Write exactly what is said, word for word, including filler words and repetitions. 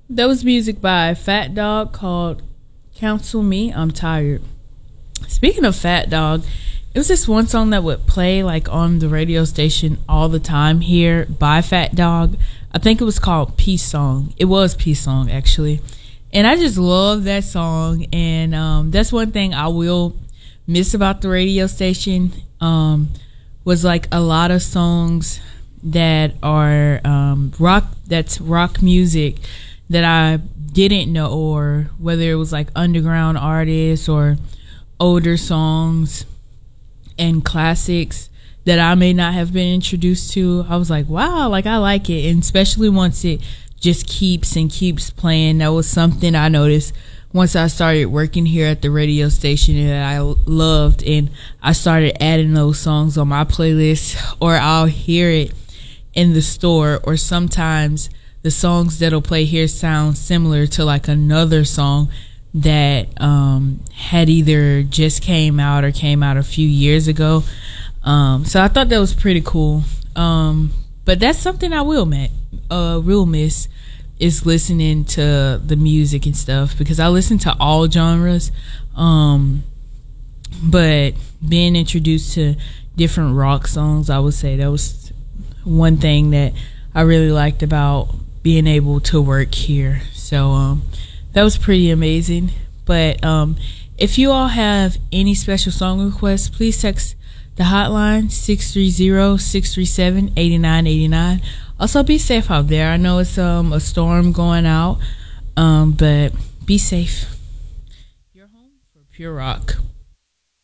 That was music by Fat Dog called Counsel Me, I'm Tired. Speaking of Fat Dog, it was this one song that would play like on the radio station all the time here by Fat Dog. I think it was called Peace Song. It was Peace Song, actually. And I just love that song. And um, that's one thing I will miss about the radio station um, was like a lot of songs that are um, rock, that's rock music that I didn't know, or whether it was like underground artists or older songs and classics that I may not have been introduced to. I was like, wow, like I like it. And especially once it just keeps and keeps playing. That was something I noticed once I started working here at the radio station that I loved, and I started adding those songs on my playlist, or I'll hear it in the store, or sometimes the songs that'll play here sound similar to like another song that um, had either just came out or came out a few years ago. Um, so I thought that was pretty cool. Um, but that's something I will miss, uh, real miss is listening to the music and stuff, because I listen to all genres. Um, but being introduced to different rock songs, I would say that was one thing that I really liked about being able to work here. So um, that was pretty amazing. But um, if you all have any special song requests, please text the hotline six three zero, six three seven, eight nine eight nine. Also, be safe out there. I know it's um, a storm going out, um, but be safe. You're home for Pure Rock.